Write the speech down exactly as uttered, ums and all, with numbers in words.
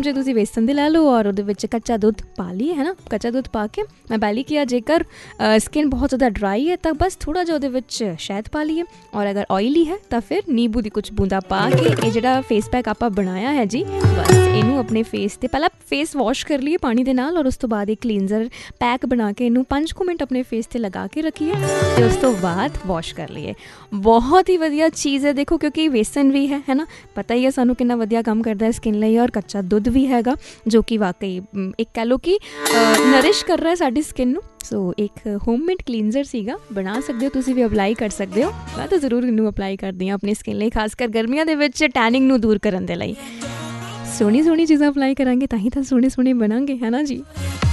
ਚਮਚੇ ਤੁਸੀਂ ਵੇਸਣ ਦੇ ਲੈ ਲਓ ਔਰ ਉਹਦੇ ਵਿੱਚ ਕੱਚਾ ਦੁੱਧ ਪਾ ਲਈਏ ਹੈ ਨਾ। ਕੱਚਾ ਦੁੱਧ ਪਾ ਕੇ ਮੈਂ ਪਹਿਲੇ ਕਿਹਾ ਜੇਕਰ ਸਕਿਨ ਬਹੁਤ ਜ਼ਿਆਦਾ ਡਰਾਈ ਹੈ ਤਾਂ ਬਸ ਥੋੜ੍ਹਾ ਜਿਹਾ ਉਹਦੇ ਵਿੱਚ ਸ਼ਹਿਦ ਪਾ ਲਈਏ ਔਰ ਅਗਰ ਆਇਲੀ ਹੈ ਤਾਂ ਫਿਰ ਨਿੰਬੂ ਦੀ ਕੁਛ ਬੂੰਦਾਂ ਪਾ ਕੇ ਇਹ ਜਿਹੜਾ ਫੇਸ ਪੈਕ ਆਪਾਂ ਬਣਾਇਆ ਹੈ ਜੀ, ਬਸ ਇਹਨੂੰ ਆਪਣੇ ਫੇਸ 'ਤੇ ਪਹਿਲਾਂ ਫੇਸ ਵਾਸ਼ ਕਰ ਲਈਏ ਪਾਣੀ ਦੇ ਨਾਲ ਔਰ ਉਸ ਤੋਂ ਬਾਅਦ ਇੱਕ ਕਲੀਨਜ਼ਰ ਪੈਕ ਬਣਾ ਕੇ ਇਹਨੂੰ ਪੰਜ ਕੁ ਮਿੰਟ ਆਪਣੇ ਫੇਸ 'ਤੇ ਲਗਾ ਕੇ ਰੱਖੀਏ ਅਤੇ ਉਸ ਤੋਂ ਬਾਅਦ ਵਾਸ਼ ਕਰ ਲਈਏ। ਬਹੁਤ ਹੀ ਵਧੀਆ ਚੀਜ਼ ਹੈ ਦੇਖੋ, ਕਿਉਂਕਿ ਵੇਸਨ ਵੀ ਹੈ ਹੈ ਨਾ, ਪਤਾ ਹੀ ਹੈ ਸਾਨੂੰ ਕਿੰਨਾ ਵਧੀਆ ਕੰਮ ਕਰਦਾ ਹੈ ਸਕਿਨ ਲਈ, ਔਰ ਕੱਚਾ ਦੁੱਧ ਵੀ ਹੈਗਾ ਜੋ ਕਿ ਵਾਕਈ ਇੱਕ ਕਹਿ ਲਓ ਕਿ ਨਰਿਸ਼ ਕਰ ਰਿਹਾ ਸਾਡੀ ਸਕਿਨ ਨੂੰ। ਸੋ ਇੱਕ ਹੋਮਮੇਡ ਕਲੀਨਜ਼ਰ ਸੀਗਾ, ਬਣਾ ਸਕਦੇ ਹੋ ਤੁਸੀਂ ਵੀ, ਅਪਲਾਈ ਕਰ ਸਕਦੇ ਹੋ। ਮੈਂ ਤਾਂ ਜ਼ਰੂਰ ਇਹਨੂੰ ਅਪਲਾਈ ਕਰਦੀ ਹਾਂ ਆਪਣੀ ਸਕਿਨ ਲਈ, ਖਾਸ ਕਰ ਗਰਮੀਆਂ ਦੇ ਵਿੱਚ ਟੈਨਿੰਗ ਨੂੰ ਦੂਰ ਕਰਨ ਦੇ ਲਈ। ਸੋਹਣੀ ਸੋਹਣੀ ਚੀਜ਼ਾਂ ਅਪਲਾਈ ਕਰਾਂਗੇ ਤਾਂ ਹੀ ਤਾਂ ਸੋਹਣੇ ਸੋਹਣੇ ਬਣਾਂਗੇ ਹੈ ਨਾ ਜੀ।